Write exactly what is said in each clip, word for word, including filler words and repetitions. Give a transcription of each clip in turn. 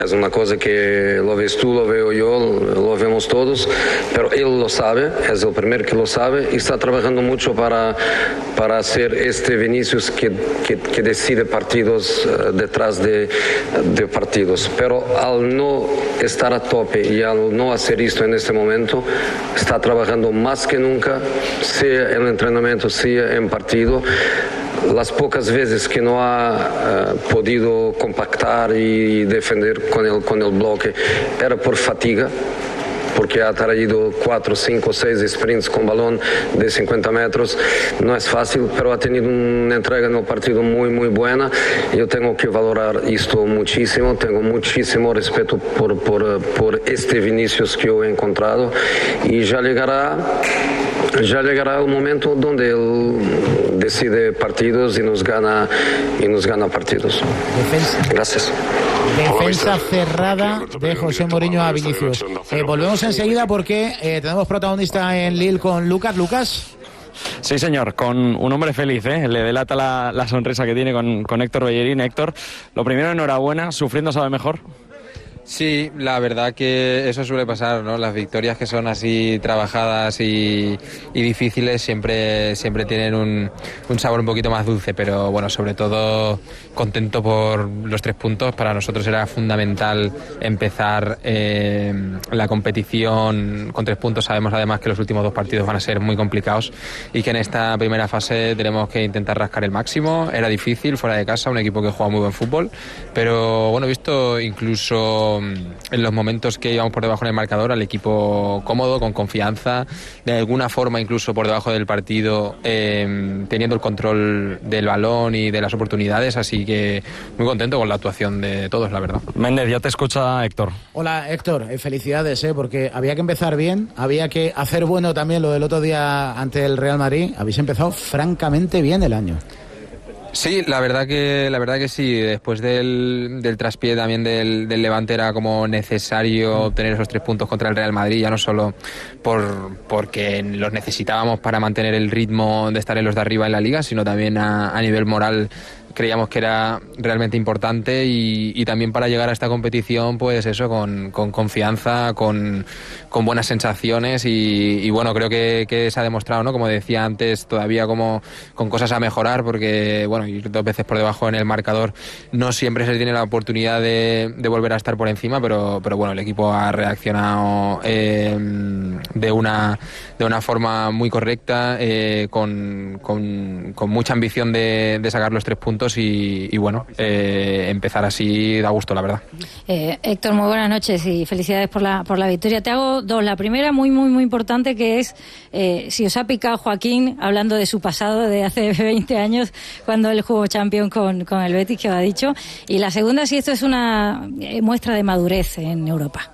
Es una cosa que lo ves tú, lo veo yo, lo vemos todos, pero él lo sabe, es el primero que lo sabe y está trabajando mucho para, para hacer este Vinicius que, que, que decide partidos uh, detrás de, de partidos. Pero al no estar a tope y al no hacer esto en este momento, está trabajando más que nunca, sea en entrenamiento, sea en partido. Las pocas veces que no ha uh, podido compactar y defender con el, con el bloque era por fatiga, porque ha traído cuatro, cinco, seis sprints con balón de cincuenta metros. No es fácil, pero ha tenido una entrega en el partido muy, muy buena. Yo tengo que valorar esto muchísimo. Tengo muchísimo respeto por, por, por este Vinicius que yo he encontrado. Y ya llegará, ya llegará el momento donde él decide partidos y nos gana, y nos gana partidos. Defensa. Gracias. Defensa cerrada de José Mourinho a Vinicius. Eh, volvemos enseguida porque eh, tenemos protagonista en Lille con Lucas. Lucas. Sí, señor, con un hombre feliz, ¿eh? Le delata la, la sonrisa que tiene con, con Héctor Bellerín. Héctor, lo primero, enhorabuena, sufriendo sabe mejor. Sí, la verdad que eso suele pasar, ¿no? Las victorias que son así trabajadas y, y difíciles siempre, siempre tienen un, un sabor un poquito más dulce, pero bueno, sobre todo contento por los tres puntos. Para nosotros era fundamental empezar eh, la competición con tres puntos. Sabemos además que los últimos dos partidos van a ser muy complicados y que en esta primera fase tenemos que intentar rascar el máximo. Era difícil, fuera de casa, un equipo que juega muy buen fútbol, pero bueno, visto incluso en los momentos que íbamos por debajo en el marcador, al equipo cómodo, con confianza, de alguna forma incluso por debajo del partido, eh, teniendo el control del balón y de las oportunidades, así que muy contento con la actuación de todos, la verdad. Méndez, ya te escucha Héctor. Hola Héctor, eh, felicidades, eh, porque había que empezar bien, había que hacer bueno también lo del otro día ante el Real Madrid. Habéis empezado francamente bien el año. Sí, la verdad que la verdad que sí. Después del, del traspié también del, del Levante era como necesario obtener esos tres puntos contra el Real Madrid, ya no solo por porque los necesitábamos para mantener el ritmo de estar en los de arriba en la Liga, sino también a, a nivel moral. Creíamos que era realmente importante y, y también para llegar a esta competición, pues eso, con, con confianza, con, con buenas sensaciones y, y bueno, creo que, que se ha demostrado, ¿no? Como decía antes, todavía como con cosas a mejorar, porque bueno, ir dos veces por debajo en el marcador no siempre se tiene la oportunidad de, de volver a estar por encima, pero, pero bueno, el equipo ha reaccionado eh, de una de una forma muy correcta, eh, con, con, con mucha ambición de, de sacar los tres puntos. Y, y bueno, eh, empezar así da gusto, la verdad. Eh, Héctor, muy buenas noches y felicidades por la por la victoria. Te hago dos. La primera, muy, muy, muy importante, que es eh, si os ha picado Joaquín, hablando de su pasado de hace veinte años, cuando él jugó Champions con, con el Betis, que os ha dicho. Y la segunda, si esto es una muestra de madurez en Europa.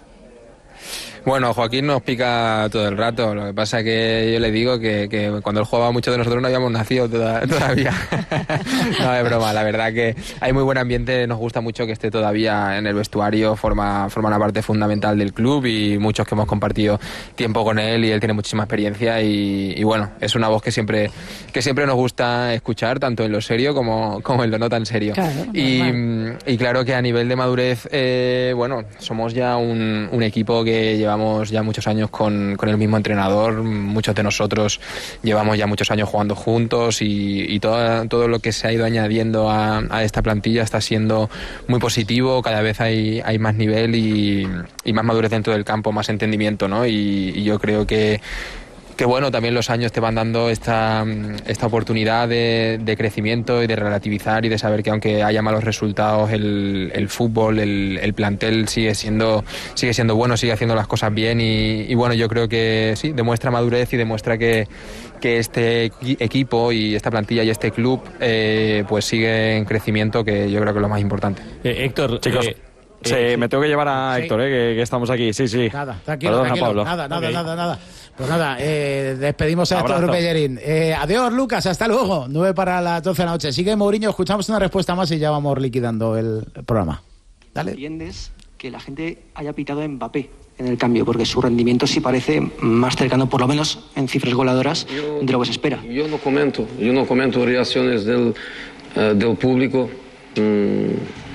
Bueno, Joaquín nos pica todo el rato. Lo que pasa es que yo le digo que, que cuando él jugaba, muchos de nosotros no habíamos nacido toda, todavía. No, es broma. La verdad que hay muy buen ambiente. Nos gusta mucho que esté todavía en el vestuario. Forma, forma una parte fundamental del club y muchos que hemos compartido tiempo con él y él tiene muchísima experiencia y, y bueno, es una voz que siempre, que siempre nos gusta escuchar, tanto en lo serio como, como en lo no tan serio. Claro, y, y claro que a nivel de madurez, eh, bueno, somos ya un, un equipo que llevamos ya muchos años con, con el mismo entrenador, muchos de nosotros llevamos ya muchos años jugando juntos y, y todo, todo lo que se ha ido añadiendo a, a esta plantilla está siendo muy positivo. Cada vez hay, hay más nivel y, y más madurez dentro del campo, más entendimiento, ¿no? Y, y yo creo que que bueno, también los años te van dando esta, esta oportunidad de, de crecimiento y de relativizar y de saber que aunque haya malos resultados, el, el fútbol, el, el plantel sigue siendo, sigue siendo bueno, sigue haciendo las cosas bien y, y bueno, yo creo que sí, demuestra madurez y demuestra que, que este equipo y esta plantilla y este club eh, pues sigue en crecimiento, que yo creo que es lo más importante. Eh, Héctor, chicos, eh, sí, eh, me tengo que llevar a sí. Héctor, eh, que, que estamos aquí, sí, sí. Nada, tranquilo, Perdona, tranquilo. Pablo. Nada, nada, okay. nada, nada. Pues nada, eh, despedimos a Abrazo. Héctor Bellerín. Eh, adiós, Lucas, hasta luego. nueve para las doce de la noche. Sigue Mourinho, escuchamos una respuesta más y ya vamos liquidando el programa. Dale. ¿Entiendes que la gente haya pitado a Mbappé en el cambio? Porque su rendimiento sí parece más cercano, por lo menos en cifras goladoras, yo, de lo que se espera. Yo no comento, yo no comento reacciones del, uh, del público. Mm,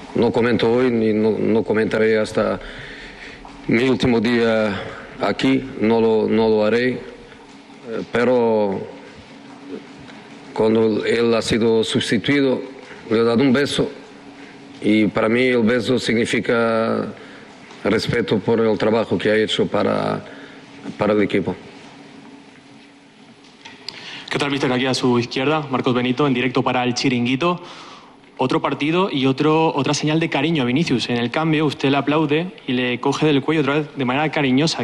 no comento hoy ni no, no comentaré hasta mi último día aquí, no lo, no lo haré, eh, pero cuando él ha sido sustituido le he dado un beso y para mí el beso significa respeto por el trabajo que ha hecho para, para el equipo. ¿Qué tal, mister? Aquí a su izquierda, Marcos Benito, en directo para El Chiringuito. Otro partido y otro, otra señal de cariño a Vinicius. En el cambio, usted le aplaude y le coge del cuello otra vez de manera cariñosa.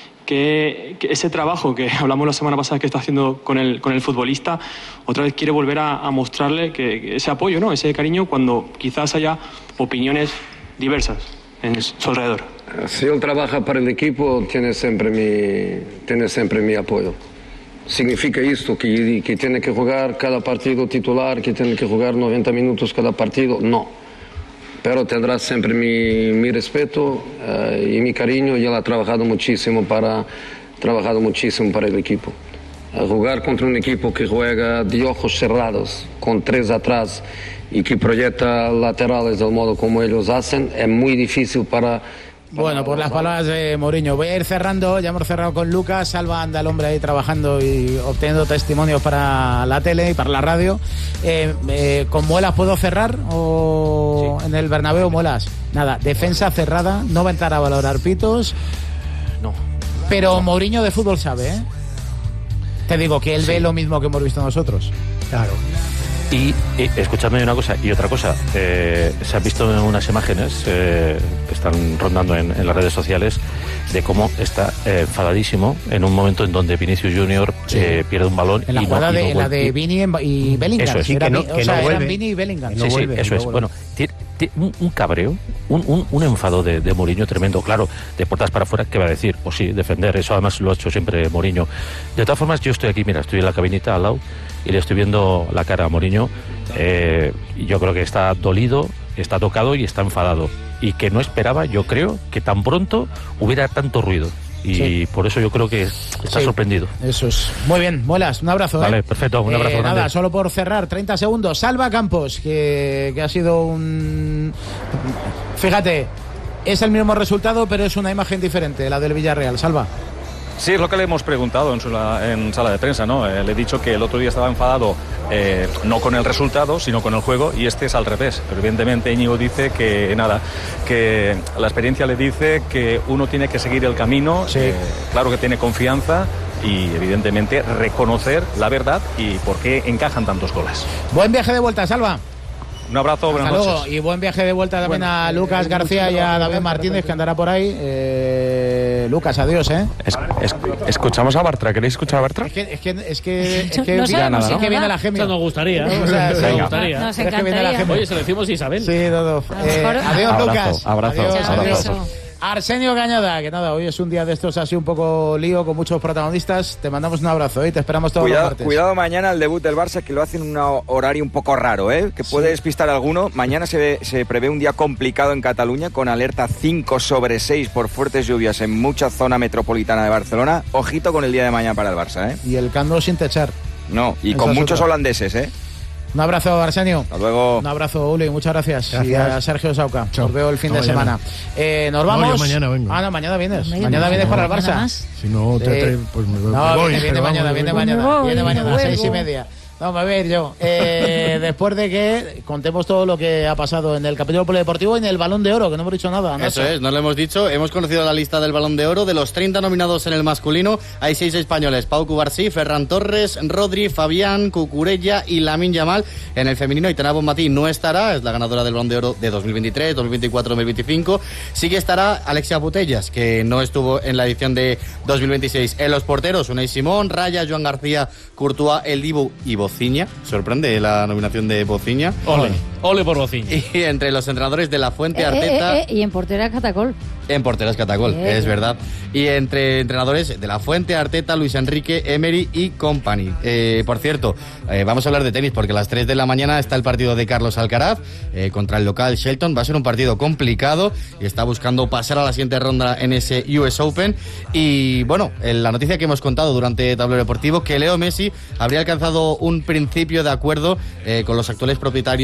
Que, que ese trabajo que hablamos la semana pasada que está haciendo con el, con el futbolista, otra vez quiere volver a, a mostrarle que, que ese apoyo, ¿no? Ese cariño, cuando quizás haya opiniones diversas en su alrededor. Si él trabaja para el equipo, tiene siempre mi, tiene siempre mi apoyo. Significa esto, que, que tiene que jugar cada partido titular, que tiene que jugar noventa minutos cada partido, no. Pero tendrá siempre mi, mi respeto uh, y mi cariño, y él ha trabajado muchísimo para, trabajado muchísimo para el equipo. Uh, jugar contra un equipo que juega de ojos cerrados, con tres atrás, y que proyecta laterales del modo como ellos hacen, es muy difícil para... Bueno, por las palabras de Mourinho. Voy a ir cerrando, ya hemos cerrado con Lucas. Salva anda el hombre ahí trabajando y obteniendo testimonios para la tele y para la radio. Eh, eh, ¿Con Muelas puedo cerrar o sí. En el Bernabéu Muelas? Nada, defensa cerrada, no va a entrar a valorar pitos. No. Pero no. Mourinho de fútbol sabe, ¿eh? Te digo que él sí. Ve lo mismo que hemos visto nosotros. Claro. Y, y escúchame una cosa, y otra cosa, eh, se han visto unas imágenes eh, que están rondando en, en las redes sociales de cómo está eh, enfadadísimo en un momento en donde Vinicius Junior sí. eh, pierde un balón. En la y jugada no, y de, no la de Vini y Bellingham. Eso es, sí, era, que no, o que sea, no vuelve. eran Vini y Bellingham. Sí, no sí, vuelve, eso no es. vuelve. Bueno, tiene, tiene un, un cabreo, un, un, un enfado de, de Mourinho tremendo, claro, de puertas para afuera, ¿qué va a decir? O sí, defender, eso además lo ha hecho siempre Mourinho. De todas formas, yo estoy aquí, mira, estoy en la cabinita al lado y le estoy viendo la cara a Mourinho. Eh, yo creo que está dolido, está tocado y está enfadado. Y que no esperaba, yo creo, que tan pronto hubiera tanto ruido. Y sí. Por eso yo creo que está sí. sorprendido. Eso es. Muy bien, Muelas, un abrazo. Vale, ¿eh? perfecto, un abrazo. Eh, grande. Nada, solo por cerrar, treinta segundos. Salva Campos, que, que ha sido un... Fíjate, es el mismo resultado, pero es una imagen diferente, la del Villarreal. Salva. Sí, es lo que le hemos preguntado en, su, en sala de prensa, ¿no? Eh, le he dicho que el otro día estaba enfadado eh, no con el resultado, sino con el juego, y este es al revés. Pero evidentemente Íñigo dice que nada, que la experiencia le dice que uno tiene que seguir el camino, sí. eh, claro que tiene confianza y evidentemente reconocer la verdad y por qué encajan tantos goles. Buen viaje de vuelta, Salva. Un abrazo, buenas Hasta noches. Luego. Y buen viaje de vuelta también bueno, a Lucas eh, García y a David Martínez, que andará por ahí. Eh, Lucas, adiós, ¿eh? Es, es, ¿Escuchamos a Bartra? ¿Queréis escuchar a Bartra? Es que, es que, es que, es que, no viene, nada, es ¿no? que viene la Gemio. Eso nos gustaría. ¿No? O sea, nos sí, gustaría. Nos es que viene la Gemio. Oye, se lo decimos a Isabel. Sí, todo. Eh, adiós, abrazo, Lucas. Abrazo, adiós, abrazo. adiós. Arsenio Cañada, que nada, hoy es un día de estos así un poco lío con muchos protagonistas. Te mandamos un abrazo y ¿eh? Te esperamos todos cuidado, los martes. Cuidado mañana el debut del Barça, que lo hace en un horario un poco raro, ¿eh? Que puede sí. despistar a alguno. Mañana se, ve, se prevé un día complicado en Cataluña, con alerta cinco sobre seis por fuertes lluvias en mucha zona metropolitana de Barcelona. Ojito con el día de mañana para el Barça, ¿eh? Y el Camp Nou sin techar. No, y Eso con es muchos otra. holandeses, ¿eh? Un abrazo, Arsenio. Hasta luego. Un abrazo, Uli, muchas gracias. gracias. Y a Sergio Sauca. Os veo el fin no, de semana. Eh, nos vamos. No, yo mañana vengo. Ah, no, mañana vienes. Mañana, mañana vienes no, para el Barça. Si no, te, te, pues me, no, me voy. viene, viene mañana, viene mañana. voy, Viene mañana, a seis y vuelvo. media. No, a ver, yo. Eh, después de que contemos todo lo que ha pasado en el capítulo polideportivo y en el Balón de Oro, que no hemos dicho nada. ¿no? Eso es, no lo hemos dicho. Hemos conocido la lista del Balón de Oro. De los treinta nominados en el masculino, hay seis españoles: Pau Cubarsí, Ferran Torres, Rodri, Fabián, Cucurella y Lamine Yamal. En el femenino, Aitana Bonmatí no estará, es la ganadora del Balón de Oro de dos mil veintitrés, dos mil veinticuatro, dos mil veinticinco. Sí que estará Alexia Putellas, que no estuvo en la edición de dos mil veintiséis. En los porteros, Unai Simón, Raya, Joan García, Courtois, El Dibu y Bociña. Sorprende la nominación de Bociña. Ole, ole por Bociña. Y entre los entrenadores de La Fuente, Eh, Arteta... eh, eh, y en portera Catacol. En porteras Catacol, Eh. es verdad. Y entre entrenadores de La Fuente, Arteta, Luis Enrique, Emery y Company. Eh, por cierto, eh, vamos a hablar de tenis porque a las tres de la mañana está el partido de Carlos Alcaraz eh, contra el local Shelton. Va a ser un partido complicado y está buscando pasar a la siguiente ronda en ese U S Open. Y bueno, en la noticia que hemos contado durante Tablero Deportivo, que Leo Messi habría alcanzado un principio de acuerdo eh, con los actuales propietarios del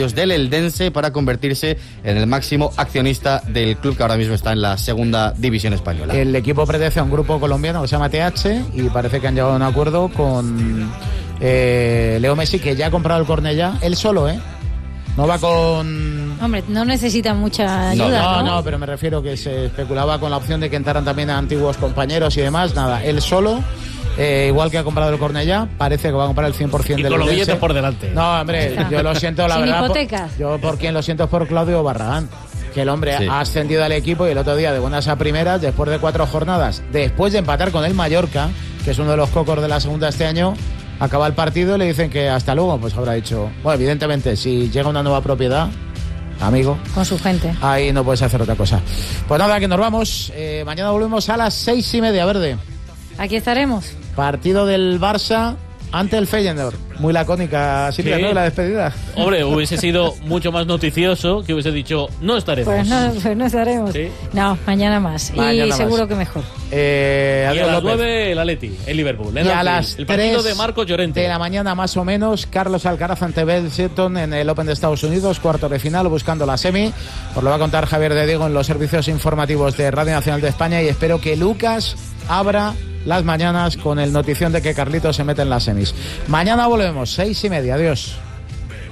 Eldense para convertirse en el máximo accionista del club, que ahora mismo está en la segunda división española. El equipo pertenece a un grupo colombiano que se llama T H y parece que han llegado a un acuerdo con eh, Leo Messi, que ya ha comprado el Cornellá, él solo, ¿eh? No va con... Hombre, no necesita mucha ayuda, no, ¿no? No, no, pero me refiero que se especulaba con la opción de que entraran también a antiguos compañeros y demás. Nada, él solo, eh, igual que ha comprado el Cornellá, parece que va a comprar el cien por ciento y del con los Eldense. billetes por delante. No, hombre, yo lo siento, la Sin verdad. hipotecas. Por, yo por quien lo siento es por Claudio Barragán, que el hombre sí. ha ascendido al equipo y el otro día de buenas a primeras, después de cuatro jornadas, después de empatar con el Mallorca, que es uno de los cocos de la segunda este año, acaba el partido y le dicen que hasta luego. Pues habrá dicho, bueno, evidentemente, si llega una nueva propiedad, amigo, con su gente, ahí no puedes hacer otra cosa. Pues nada, que nos vamos. Eh, mañana volvemos a las seis y media, Verde. Aquí estaremos. Partido del Barça ante el Feyenoord. Muy lacónica, Silvia, sí. ¿no? La despedida. Hombre, hubiese sido mucho más noticioso que hubiese dicho, no estaremos. Pues no, pues no estaremos. ¿Sí? No, mañana más. Mañana y más. Seguro que mejor. Eh, y a las López. nueve el Atleti, el Liverpool. El y a las el partido de Marcos Llorente. De la mañana más o menos, Carlos Alcaraz ante Belton en el Open de Estados Unidos, cuarto de final, buscando la semi. Os lo va a contar Javier de Diego en los servicios informativos de Radio Nacional de España y espero que Lucas abra las mañanas con el notición de que Carlitos se mete en las semis. Mañana volvemos, seis y media. Adiós.